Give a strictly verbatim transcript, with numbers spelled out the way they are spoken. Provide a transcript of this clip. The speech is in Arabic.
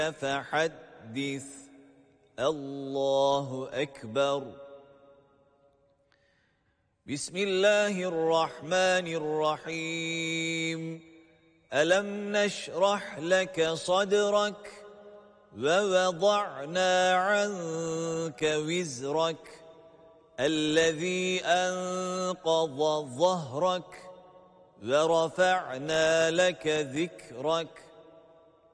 فحدث الله أكبر. بسم الله الرحمن الرحيم. ألم نشرح لك صدرك ووضعنا عنك وزرك الذي أنقض ظهرك ورفعنا لك ذكرك